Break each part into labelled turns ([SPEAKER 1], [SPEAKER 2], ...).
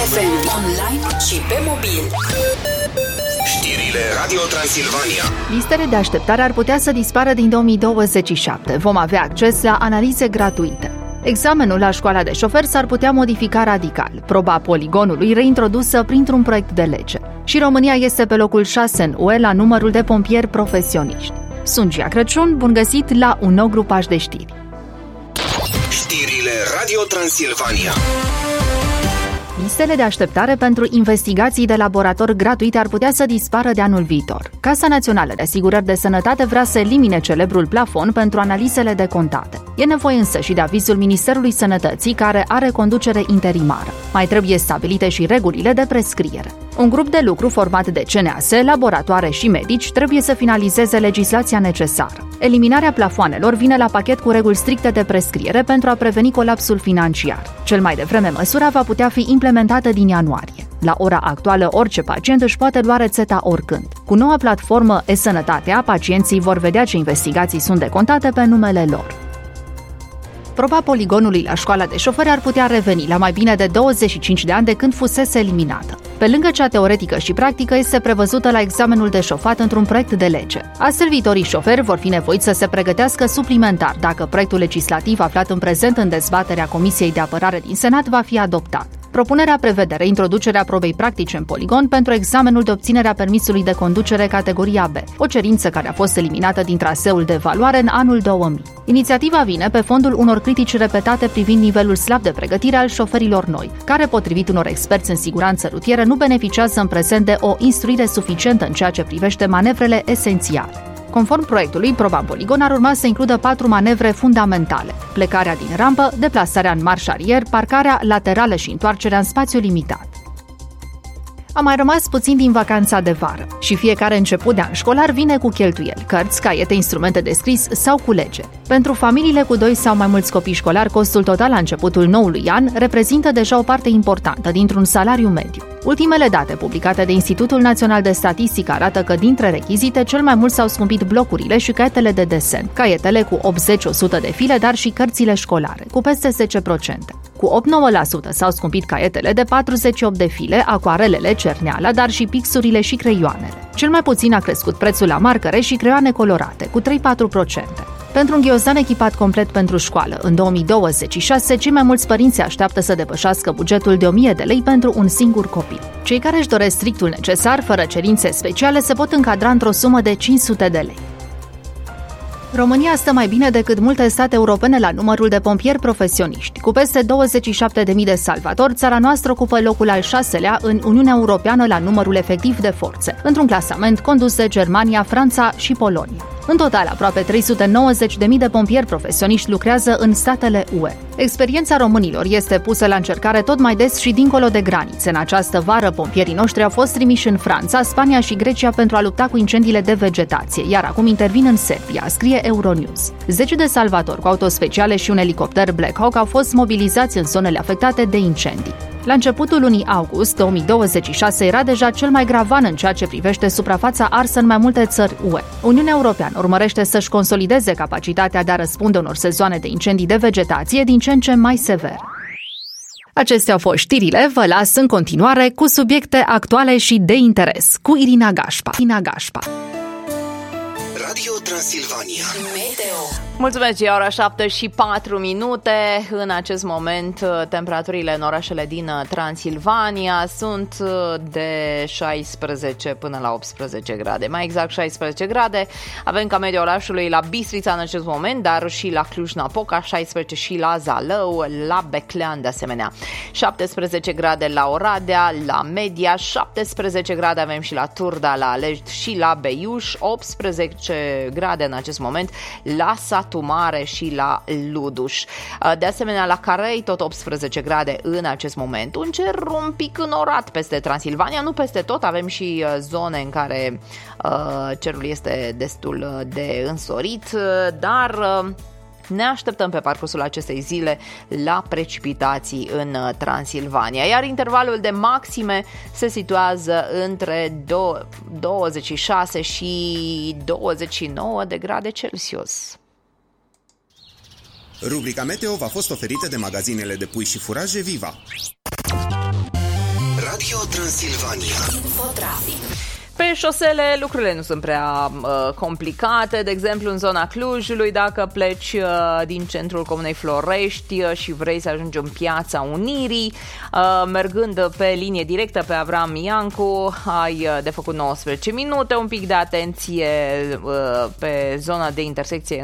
[SPEAKER 1] FM, online și pe mobil.
[SPEAKER 2] Știrile Radio Transilvania.
[SPEAKER 3] Listele de așteptare ar putea să dispară din 2027. Vom avea acces la analize gratuite. Examenul la școala de șofer s-ar putea modifica radical. Proba poligonului reintrodusă printr-un proiect de lege. Și România este pe locul 6 în UE la numărul de pompieri profesioniști. Sunt Gia Crăciun, bun găsit la un nou grupaj de știri.
[SPEAKER 2] Știrile Radio Transilvania.
[SPEAKER 3] Listele de așteptare pentru investigații de laborator gratuite ar putea să dispară de anul viitor. Casa Națională de Asigurări de Sănătate vrea să elimine celebrul plafon pentru analizele decontate. E nevoie însă și de avizul Ministerului Sănătății, care are conducere interimară. Mai trebuie stabilite și regulile de prescriere. Un grup de lucru format de CNAS, laboratoare și medici trebuie să finalizeze legislația necesară. Eliminarea plafoanelor vine la pachet cu reguli stricte de prescriere pentru a preveni colapsul financiar. Cel mai devreme, măsura va putea fi implementată din ianuarie. La ora actuală, orice pacient își poate lua rețeta oricând. Cu noua platformă e-Sănătatea, pacienții vor vedea ce investigații sunt decontate pe numele lor. Proba poligonului la școala de șoferi ar putea reveni la mai bine de 25 de ani de când fusese eliminată. Pe lângă cea teoretică și practică, este prevăzută la examenul de șofat într-un proiect de lege. Astfel, viitorii șoferi vor fi nevoiți să se pregătească suplimentar dacă proiectul legislativ aflat în prezent în dezbaterea Comisiei de Apărare din Senat va fi adoptat. Propunerea prevede reintroducerea probei practice în poligon pentru examenul de obținere a permisului de conducere categoria B, o cerință care a fost eliminată din traseul de evaluare în anul 2000. Inițiativa vine pe fondul unor critici repetate privind nivelul slab de pregătire al șoferilor noi, care, potrivit unor experți în siguranță rutieră, nu beneficiază în prezent de o instruire suficientă în ceea ce privește manevrele esențiale. Conform proiectului, proba în poligon ar urma să includă 4 manevre fundamentale: plecarea din rampă, deplasarea în marș arier, parcarea laterală și întoarcerea în spațiu limitat. A mai rămas puțin din vacanța de vară și fiecare început de an școlar vine cu cheltuieli, cărți, caiete, instrumente de scris sau culege. Pentru familiile cu 2 sau mai mulți copii școlari, costul total la începutul noului an reprezintă deja o parte importantă dintr-un salariu mediu. Ultimele date publicate de Institutul Național de Statistică arată că dintre rechizite cel mai mult s-au scumpit blocurile și caietele de desen, caietele cu 80-100 de file, dar și cărțile școlare, cu peste 10%. Cu 8-9% s-au scumpit caietele de 48 de file, acoarelele, cerneala, dar și pixurile și creioanele. Cel mai puțin a crescut prețul la marcăre și creioane colorate, cu 3-4%. Pentru un ghiozdan echipat complet pentru școală, în 2026, cei mai mulți părinți așteaptă să depășească bugetul de 1000 de lei pentru un singur copil. Cei care își doresc strictul necesar, fără cerințe speciale, se pot încadra într-o sumă de 500 de lei. România stă mai bine decât multe state europene la numărul de pompieri profesioniști. Cu peste 27.000 de salvatori, țara noastră ocupă locul al 6-lea în Uniunea Europeană la numărul efectiv de forțe, într-un clasament condus de Germania, Franța și Polonia. În total, aproape 390.000 de pompieri profesioniști lucrează în statele UE. Experiența românilor este pusă la încercare tot mai des și dincolo de granițe. În această vară, pompierii noștri au fost trimiși în Franța, Spania și Grecia pentru a lupta cu incendiile de vegetație, iar acum intervin în Serbia, scrie Euronews. 10 de salvatori cu autospeciale și un elicopter Black Hawk au fost mobilizați în zonele afectate de incendii. La începutul lunii august 2026 era deja cel mai grav an în ceea ce privește suprafața arsă în mai multe țări UE. Uniunea Europeană urmărește să-și consolideze capacitatea de a răspunde unor sezoane de incendii de vegetație din ce în ce mai severe. Acestea au fost știrile, vă las în continuare cu subiecte actuale și de interes, cu Irina Gașpa.
[SPEAKER 2] Radio Transilvania.
[SPEAKER 1] Meteo.
[SPEAKER 4] Mulțumesc, e ora 7:04. În acest moment, temperaturile în orașele din Transilvania sunt de 16 până la 18 grade. Mai exact 16 grade. Avem ca media orașului la Bistrița în acest moment, dar și la Cluj-Napoca, 16 și la Zalău, la Beclean de asemenea. 17 grade la Oradea, la Media, 17 grade avem și la Turda, la Alești și la Beiuș, 18 grade în acest moment la Satu Mare și la Luduș. De asemenea, la Carei, tot 18 grade în acest moment. Un cer un pic înorat peste Transilvania, nu peste tot, avem și zone în care cerul este destul de însorit, dar ne așteptăm pe parcursul acestei zile la precipitații în Transilvania, iar intervalul de maxime se situează între 26 și 29 de grade Celsius.
[SPEAKER 5] Rubrica Meteo v-a fost oferită de magazinele de pui și furaje Viva.
[SPEAKER 2] Radio Transilvania.
[SPEAKER 1] Infotrafic.
[SPEAKER 4] Pe șosele lucrurile nu sunt prea complicate, de exemplu în zona Clujului, dacă pleci din centrul comunei Florești și vrei să ajungi în Piața Unirii, mergând pe linie directă pe Avram Iancu, ai de făcut 19 minute, un pic de atenție pe zona de intersecție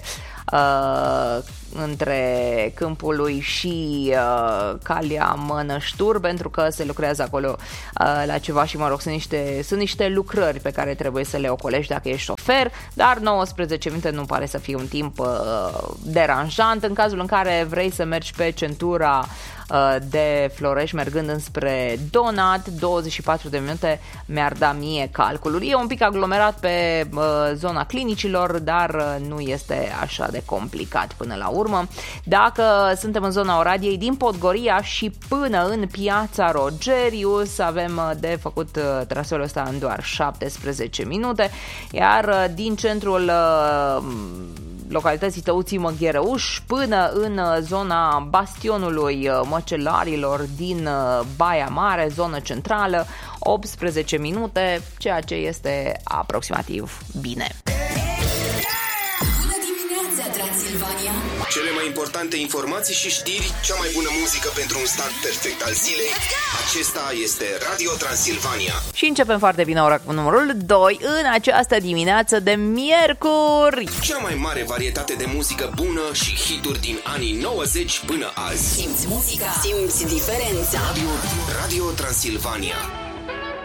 [SPEAKER 4] între Câmpului și Calea Mănăștur, pentru că se lucrează acolo la ceva și, mă rog, sunt niște lucrări pe care trebuie să le ocolești dacă ești șofer, dar 19 minute nu pare să fie un timp deranjant. În cazul în care vrei să mergi pe centura de Florești mergând înspre Donat, 24 de minute mi-ar da mie calculul. E un pic aglomerat pe zona clinicilor, dar nu este așa de complicat până la urmă. Dacă suntem în zona Oradiei, din Podgoria și până în Piața Rogerius avem de făcut traseul ăsta în doar 17 minute, iar din centrul localității Tăuții Măgherăuș până în zona bastionului Măcelarilor din Baia Mare, zonă centrală, 18 minute, ceea ce este aproximativ bine.
[SPEAKER 1] Bună dimineața, Transilvania!
[SPEAKER 2] Cele mai importante informații și știri, cea mai bună muzică pentru un start perfect al zilei. Acesta este Radio Transilvania.
[SPEAKER 4] Și începem foarte bine ora cu numărul 2 în această dimineață de miercuri.
[SPEAKER 2] Cea mai mare varietate de muzică bună și hituri din anii 90 până azi.
[SPEAKER 1] Simți muzica, simți diferența.
[SPEAKER 2] Radio Transilvania.